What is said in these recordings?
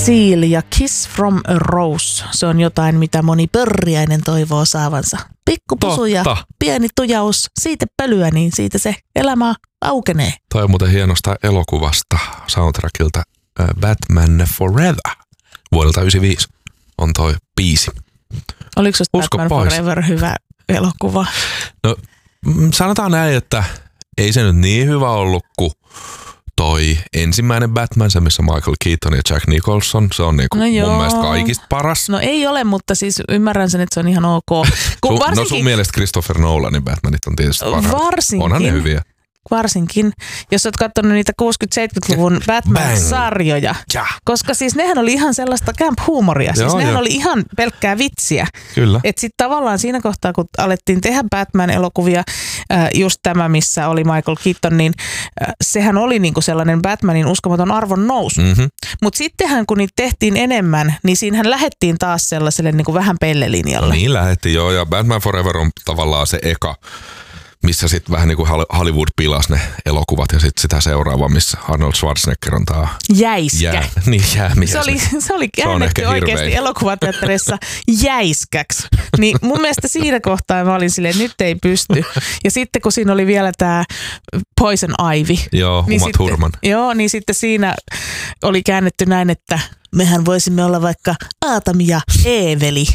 Seal ja Kiss from a Rose. Se on jotain, mitä moni pörriäinen toivoo saavansa. Pikkupusu ja pieni tujaus, siitä pölyä, niin siitä se elämä aukenee. Toi on muuten hienosta elokuvasta soundtrackilta Batman Forever vuodelta 1995 on toi biisi. Oliko se Batman Forever hyvä elokuva? No sanotaan näin, että ei se nyt niin hyvä ollut kuin toi ensimmäinen Batman, se missä Michael Keaton ja Jack Nicholson, se on niinku mun mielestä kaikista paras. No ei ole, mutta siis ymmärrän sen, että se on ihan ok. No sun mielestä Christopher Nolanin Batmanit on tietysti parhaat. Onhan ne hyviä. Varsinkin, jos olet katsonut niitä 60-70-luvun Batman-sarjoja. Koska siis nehän oli ihan sellaista camp-huumoria. Siis nehän oli ihan pelkkää vitsiä. Kyllä. Et sit tavallaan siinä kohtaa, kun alettiin tehdä Batman-elokuvia, just tämä, missä oli Michael Keaton, niin sehän oli niinku sellainen Batmanin uskomaton arvon nousu. Mm-hmm. Mutta sittenhän, kun niitä tehtiin enemmän, niin siinähän lähdettiin taas sellaiselle niinku vähän pellelinjalle. No niin lähdettiin, joo. Ja Batman Forever on tavallaan se eka, missä sitten vähän niin kuin Hollywood pilasi ne elokuvat ja sitten sitä seuraavaa, missä Arnold Schwarzenegger on tää jäiskä. Se oli käännetty oikeasti elokuvateatterissa jäiskäksi. Niin mun mielestä siinä kohtaa mä olin silleen, nyt ei pysty. Ja sitten kun siinä oli vielä tää Poison Ivy. Joo, niin Uma Thurman. Joo, niin sitten siinä oli käännetty näin, että mehän voisimme olla vaikka Aatam ja Eeveli.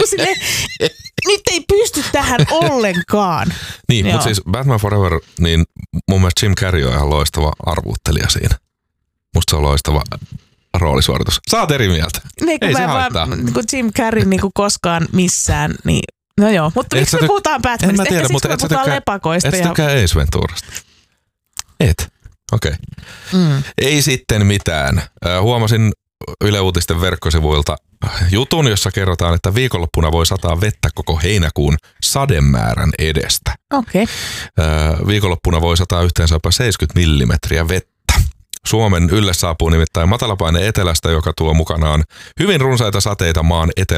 Nyt ei pysty tähän ollenkaan. Niin, mutta siis Batman Forever, niin mun mielestä Jim Carrey on ihan loistava arvuuttelija siinä. Musta se on loistava roolisuoritus. Sä oot eri mieltä. Ei se haittaa. Kun Jim Carrey niin koskaan missään, niin no joo. Mutta miksi me puhutaan Batmanista? En mä tiedä, mutta me puhutaan lepakoista. Et sä tykkää Ace Venturasta? Et? Okei. Ei sitten mitään. Huomasin Yle Uutisten verkkosivuilta jutun, jossa kerrotaan, että viikonloppuna voi sataa vettä koko heinäkuun sademäärän edestä. Okei. Viikonloppuna voi sataa yhteensä jopa 70 millimetriä vettä. Suomen ylle saapuu nimittäin matalapaine etelästä, joka tuo mukanaan hyvin runsaita sateita maan